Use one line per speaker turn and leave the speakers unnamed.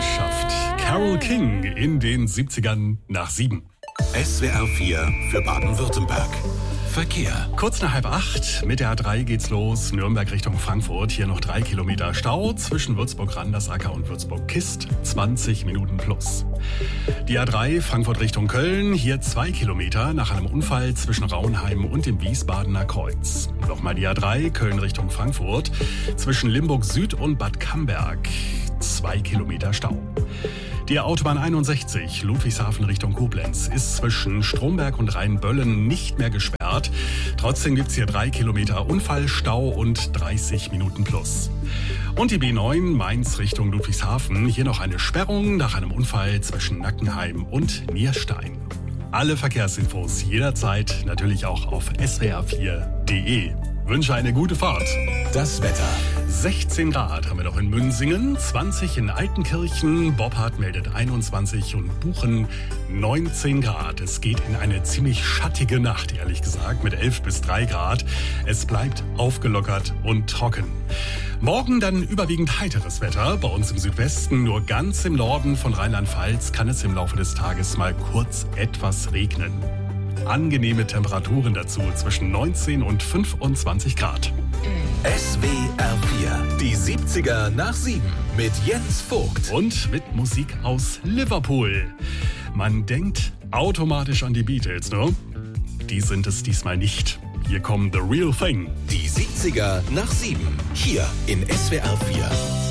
Landschaft. Carole King in den 70ern nach 7.
SWR 4 für Baden-Württemberg. Verkehr.
Kurz nach 7:30 mit der A3 geht's los. Nürnberg Richtung Frankfurt. Hier noch 3 Kilometer Stau zwischen Würzburg-Randersacker und Würzburg-Kist. 20 Minuten plus. Die A3 Frankfurt Richtung Köln. Hier 2 Kilometer nach einem Unfall zwischen Raunheim und dem Wiesbadener Kreuz. Nochmal die A3 Köln Richtung Frankfurt. Zwischen Limburg Süd und Bad Camberg. 2 Kilometer Stau. Die Autobahn 61 Ludwigshafen Richtung Koblenz ist zwischen Stromberg und Rheinböllen nicht mehr gesperrt. Trotzdem gibt's hier 3 Kilometer Unfallstau und 30 Minuten plus. Und die B9 Mainz Richtung Ludwigshafen. Hier noch eine Sperrung nach einem Unfall zwischen Nackenheim und Nierstein. Alle Verkehrsinfos jederzeit natürlich auch auf swr4.de. Wünsche eine gute Fahrt.
Das Wetter.
16 Grad haben wir noch in Münsingen, 20 in Altenkirchen, Boppard meldet 21 und Buchen 19 Grad. Es geht in eine ziemlich schattige Nacht, ehrlich gesagt, mit 11 bis 3 Grad. Es bleibt aufgelockert und trocken. Morgen dann überwiegend heiteres Wetter. Bei uns im Südwesten, nur ganz im Norden von Rheinland-Pfalz kann es im Laufe des Tages mal kurz etwas regnen. Angenehme Temperaturen dazu zwischen 19 und 25 Grad.
SWR 4, die 70er nach 7 mit Jens Vogt.
Und mit Musik aus Liverpool. Man denkt automatisch an die Beatles, ne? Die sind es diesmal nicht. Hier kommen The Real Thing.
Die 70er nach 7, hier in SWR 4.